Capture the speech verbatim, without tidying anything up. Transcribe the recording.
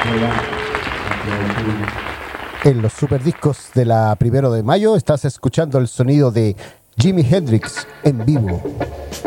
En los superdiscos de la Primero de Mayo estás escuchando el sonido de Jimi Hendrix en vivo.